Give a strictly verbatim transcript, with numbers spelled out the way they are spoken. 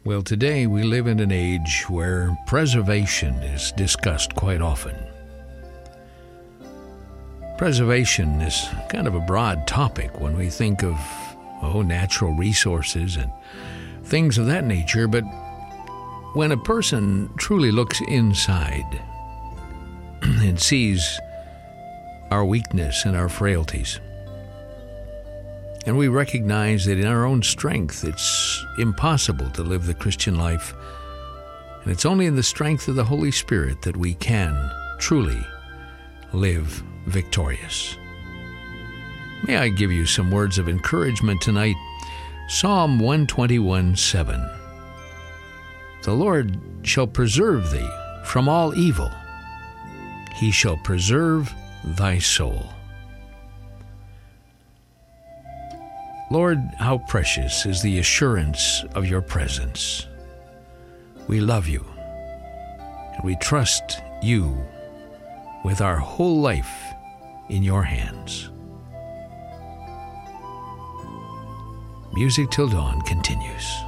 Well, today we live in an age where preservation is discussed quite often. Preservation is kind of a broad topic when we think of, oh, natural resources and things of that nature, but when a person truly looks inside and sees our weakness and our frailties, and we recognize that in our own strength it's impossible to live the Christian life, and it's only in the strength of the Holy Spirit that we can truly live victorious. May I give you some words of encouragement tonight? Psalm one twenty-one, seven. The Lord shall preserve thee from all evil. He shall preserve thy soul. Lord, how precious is the assurance of your presence. We love you, and we trust you with our whole life in your hands. Music Till Dawn continues.